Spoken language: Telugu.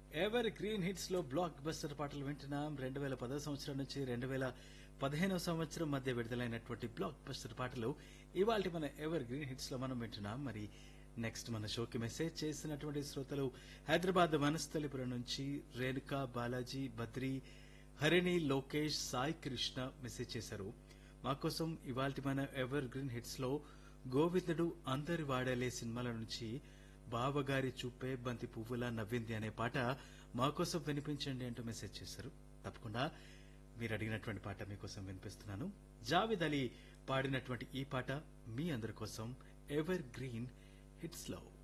ఎవర్ గ్రీన్ హిట్స్ లో బ్లాక్ బస్టర్ పాటలు వింటున్నాం. 2010 సంవత్సరం నుంచి 2015 సంవత్సరం మధ్య విడుదలైనటువంటి బ్లాక్ బస్టర్ పాటలు ఇవాళ మన ఎవర్ గ్రీన్ హిట్స్ లో మనం వింటున్నాం. మరి నెక్స్ట్ మన షోకి మెసేజ్ చేసినటువంటి శ్రోతలు హైదరాబాద్ వనస్థలిపురం నుంచి రేణుకా, బాలాజీ, బద్రి, హరిణి, లోకేష్, సాయి కృష్ణ మెసేజ్ చేశారు. మా కోసం ఇవాళ మన ఎవర్ గ్రీన్ హిట్స్ లో గోవిందుడు అందరి వాడలే సినిమాల నుంచి బావగారి చూపే బంతి పువ్వులా నవ్వింది అనే పాట మా కోసం వినిపించండి అంటూ మెసేజ్ చేశారు. తప్పకుండా మీరు అడిగినటువంటి పాట మీకోసం వినిపిస్తున్నాను. జావేద్ అలీ పాడినటువంటి ఈ పాట మీ అందరి కోసం ఎవర్ గ్రీన్ హిట్స్ లో.